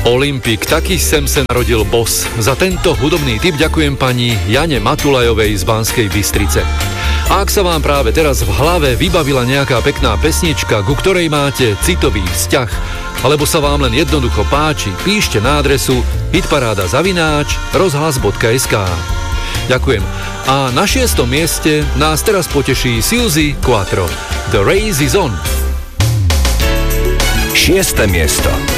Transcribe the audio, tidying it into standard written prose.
Olympik, taký sem sa narodil boss. Za tento hudobný tip ďakujem pani Jane Matulajovej z Banskej Bystrice. A ak sa vám práve teraz v hlave vybavila nejaká pekná pesnička, ku ktorej máte citový vzťah, alebo sa vám len jednoducho páči, píšte na adresu hitparáda@rozhlas.sk. Ďakujem. A na 6. mieste nás teraz poteší Suzy Quattro. The Race is on. 6. miesto.